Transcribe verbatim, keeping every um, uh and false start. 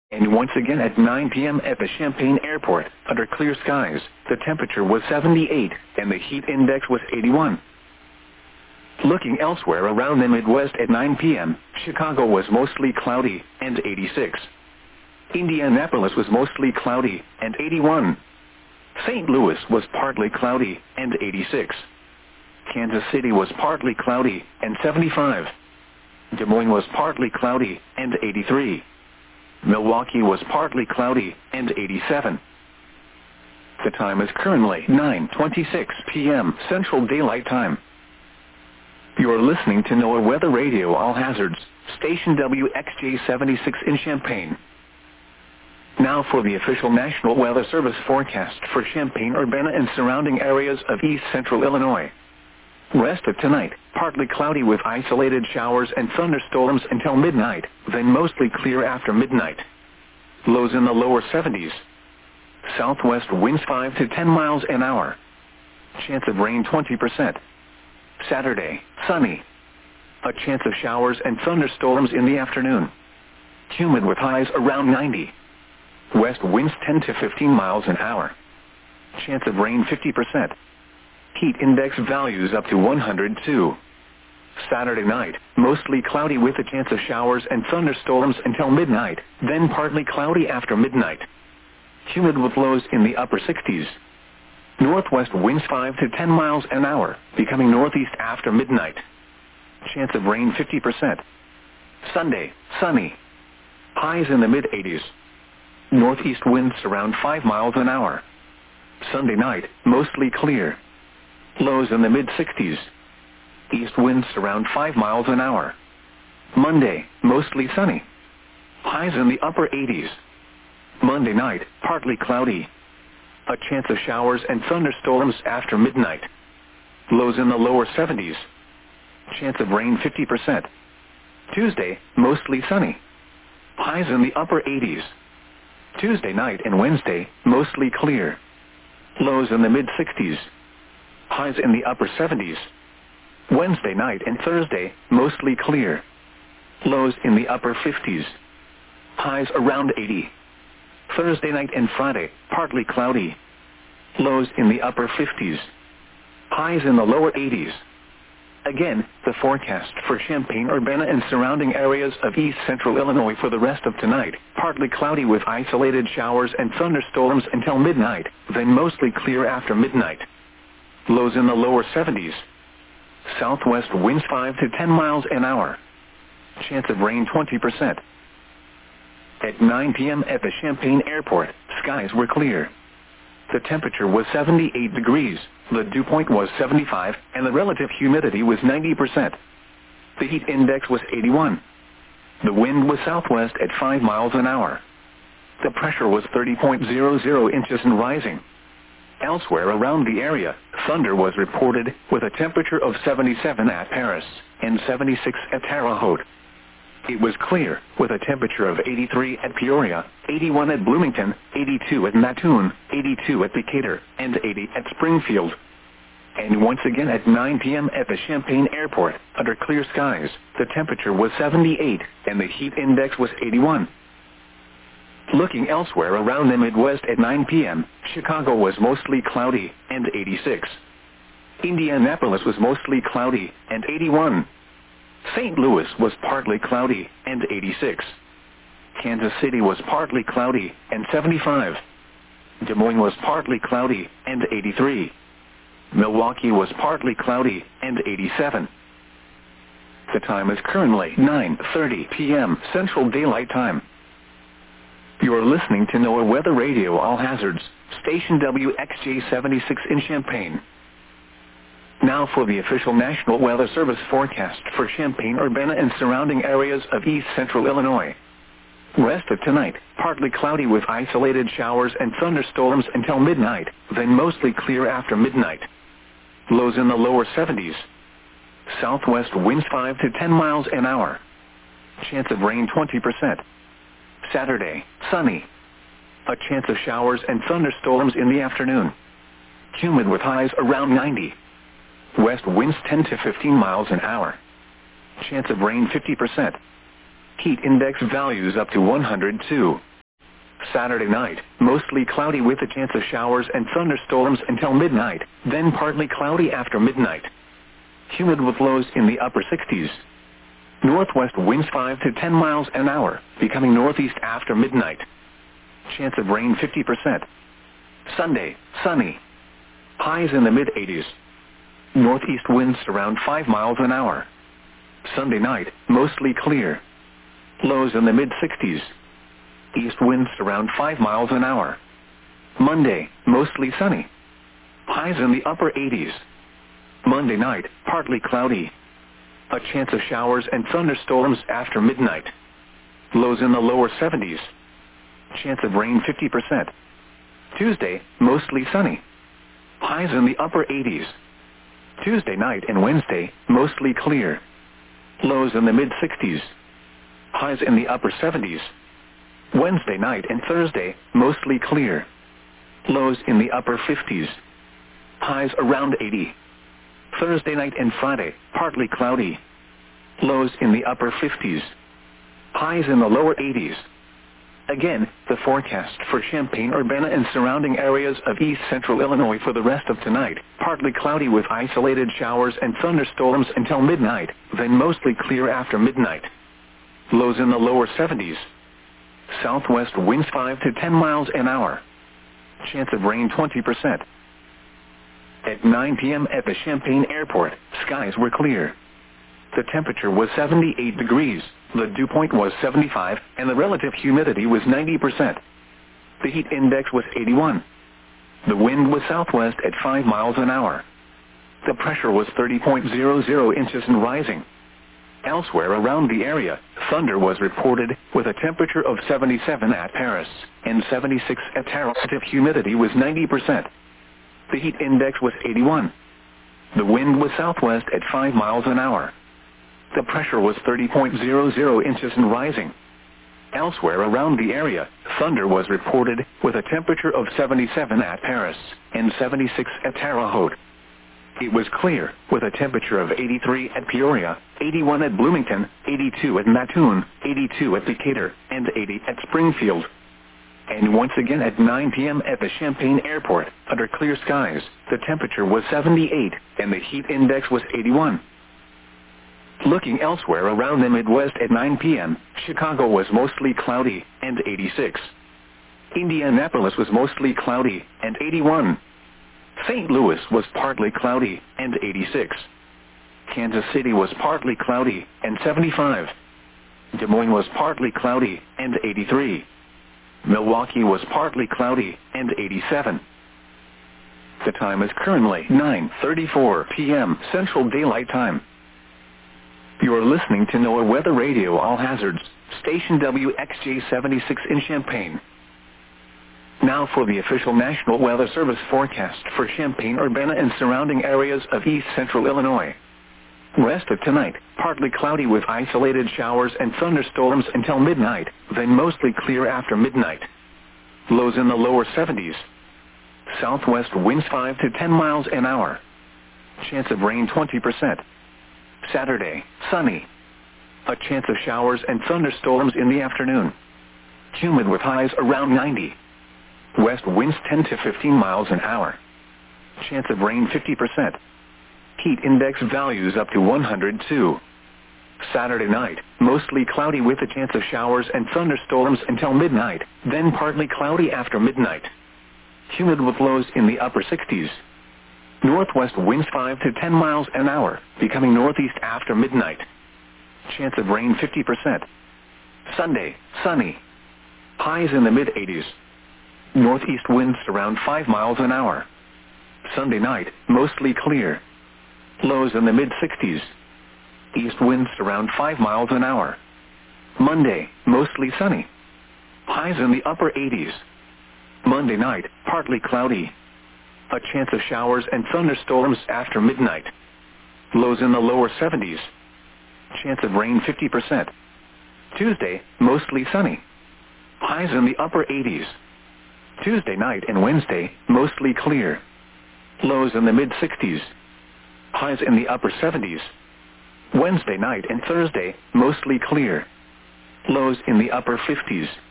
And once again at nine p m at the Champaign Airport, under clear skies, the temperature was seventy-eight, and the heat index was eighty-one. Looking elsewhere around the Midwest at nine p m, Chicago was mostly cloudy, and eighty-six. Indianapolis was mostly cloudy, and eighty-one. Saint Louis was partly cloudy, and eighty-six. Kansas City was partly cloudy, and seventy-five. Des Moines was partly cloudy, and eighty-three. Milwaukee was partly cloudy, and eighty-seven. The time is currently nine twenty-six p m Central Daylight Time. You are listening to NOAA Weather Radio All Hazards, station W X J seventy-six in Champaign. Now for the official National Weather Service forecast for Champaign-Urbana and surrounding areas of east central Illinois. Rest of tonight, partly cloudy with isolated showers and thunderstorms until midnight, then mostly clear after midnight. Lows in the lower seventies. Southwest winds five to ten miles an hour. Chance of rain twenty percent. Saturday, sunny. A chance of showers and thunderstorms in the afternoon. Humid with highs around ninety. West winds ten to fifteen miles an hour. Chance of rain fifty percent. Heat index values up to one hundred two. Saturday night, mostly cloudy with a chance of showers and thunderstorms until midnight, then partly cloudy after midnight. Humid with lows in the upper sixties. Northwest winds five to ten miles an hour, becoming northeast after midnight. Chance of rain fifty percent. Sunday, sunny. Highs in the mid-eighties. Northeast winds around five miles an hour. Sunday night, mostly clear. Lows in the mid-sixties. East winds around five miles an hour. Monday, mostly sunny. Highs in the upper eighties. Monday night, partly cloudy. A chance of showers and thunderstorms after midnight. Lows in the lower seventies. Chance of rain fifty percent. Tuesday, mostly sunny. Highs in the upper eighties. Tuesday night and Wednesday, mostly clear. Lows in the mid-sixties. Highs in the upper seventies. Wednesday night and Thursday, mostly clear. Lows in the upper fifties. Highs around eighty. Thursday night and Friday, partly cloudy. Lows in the upper fifties. Highs in the lower eighties. Again, the forecast for Champaign-Urbana and surrounding areas of east central Illinois for the rest of tonight. Partly cloudy with isolated showers and thunderstorms until midnight, then mostly clear after midnight. Lows in the lower seventies. Southwest winds five to ten miles an hour. Chance of rain twenty percent. At nine p m at the Champaign Airport, skies were clear. The temperature was seventy-eight degrees, the dew point was seventy-five, and the relative humidity was ninety percent. The heat index was eighty-one. The wind was southwest at five miles an hour. The pressure was thirty point zero zero inches and rising. Elsewhere around the area, thunder was reported, with a temperature of seventy-seven at Paris and seventy-six at Terre Haute. It was clear, with a temperature of eighty-three at Peoria, eighty-one at Bloomington, eighty-two at Mattoon, eighty-two at Decatur, and eighty at Springfield. And once again at nine p m at the Champaign Airport, under clear skies, the temperature was seventy-eight, and the heat index was eighty-one. Looking elsewhere around the Midwest at nine p m, Chicago was mostly cloudy, and eighty-six. Indianapolis was mostly cloudy, and eighty-one. Saint Louis was partly cloudy, and eighty-six. Kansas City was partly cloudy, and seventy-five. Des Moines was partly cloudy, and eighty-three. Milwaukee was partly cloudy, and eighty-seven. The time is currently nine thirty p m Central Daylight Time. You are listening to NOAA Weather Radio All Hazards, station W X J seventy-six in Champaign. Now for the official National Weather Service forecast for Champaign-Urbana and surrounding areas of east central Illinois. Rest of tonight, partly cloudy with isolated showers and thunderstorms until midnight, then mostly clear after midnight. Lows in the lower seventies. Southwest winds five to ten miles an hour. Chance of rain twenty percent. Saturday, sunny. A chance of showers and thunderstorms in the afternoon. Humid with highs around ninety. West winds ten to fifteen miles an hour. Chance of rain fifty percent. Heat index values up to one hundred two. Saturday night, mostly cloudy with a chance of showers and thunderstorms until midnight, then partly cloudy after midnight. Humid with lows in the upper sixties. Northwest winds five to ten miles an hour, becoming northeast after midnight. Chance of rain fifty percent. Sunday, sunny. Highs in the mid-eighties. Northeast winds around five miles an hour. Sunday night, mostly clear. Lows in the mid-sixties. East winds around five miles an hour. Monday, mostly sunny. Highs in the upper eighties. Monday night, partly cloudy. A chance of showers and thunderstorms after midnight. Lows in the lower seventies. Chance of rain fifty percent. Tuesday, mostly sunny. Highs in the upper eighties. Tuesday night and Wednesday, mostly clear. Lows in the mid-sixties. Highs in the upper seventies. Wednesday night and Thursday, mostly clear. Lows in the upper fifties. Highs around eighty. Thursday night and Friday, partly cloudy. Lows in the upper fifties. Highs in the lower eighties. Again, the forecast for Champaign-Urbana and surrounding areas of east central Illinois for the rest of tonight. Partly cloudy with isolated showers and thunderstorms until midnight, then mostly clear after midnight. Lows in the lower seventies. Southwest winds five to ten miles an hour. Chance of rain twenty percent. At nine p.m. at the Champaign Airport, skies were clear. The temperature was seventy-eight degrees, the dew point was seventy-five, and the relative humidity was ninety percent. The heat index was eighty-one. The wind was southwest at five miles an hour. The pressure was thirty point zero zero inches and rising. Elsewhere around the area, thunder was reported, with a temperature of seventy-seven at Paris, and seventy-six at Tarot. Relative humidity was ninety percent. The heat index was eighty-one. The wind was southwest at five miles an hour. The pressure was thirty point zero zero inches and rising. Elsewhere around the area, thunder was reported, with a temperature of seventy-seven at Paris, and seventy-six at Terre Haute. It was clear, with a temperature of eighty-three at Peoria, eighty-one at Bloomington, eighty-two at Mattoon, eighty-two at Decatur, and eighty at Springfield. And once again at nine p.m. at the Champaign Airport, under clear skies, the temperature was seventy-eight, and the heat index was eighty-one. Looking elsewhere around the Midwest at nine p.m., Chicago was mostly cloudy, and eighty-six. Indianapolis was mostly cloudy, and eighty-one. Saint Louis was partly cloudy, and eighty-six. Kansas City was partly cloudy, and seventy-five. Des Moines was partly cloudy, and eighty-three. Milwaukee was partly cloudy, and eighty-seven. The time is currently nine thirty-four p.m. Central Daylight Time. You are listening to NOAA Weather Radio All Hazards, station W X J seventy-six in Champaign. Now for the official National Weather Service forecast for Champaign-Urbana and surrounding areas of east central Illinois. Rest of tonight, partly cloudy with isolated showers and thunderstorms until midnight, then mostly clear after midnight. Lows in the lower seventies. Southwest winds five to ten miles an hour. Chance of rain twenty percent. Saturday, sunny. A chance of showers and thunderstorms in the afternoon. Humid with highs around ninety. West winds ten to fifteen miles an hour. Chance of rain fifty percent. Heat index values up to one hundred two. Saturday night, mostly cloudy with a chance of showers and thunderstorms until midnight, then partly cloudy after midnight. Humid with lows in the upper sixties. Northwest winds five to ten miles an hour, becoming northeast after midnight. Chance of rain fifty percent. Sunday, sunny. Highs in the mid-eighties. Northeast winds around five miles an hour. Sunday night, mostly clear. Lows in the mid-sixties. East winds around five miles an hour. Monday, mostly sunny. Highs in the upper eighties. Monday night, partly cloudy. A chance of showers and thunderstorms after midnight. Lows in the lower seventies. Chance of rain fifty percent. Tuesday, mostly sunny. Highs in the upper eighties. Tuesday night and Wednesday, mostly clear. Lows in the mid-sixties. Highs in the upper seventies. Wednesday night and Thursday, mostly clear. Lows in the upper fifties.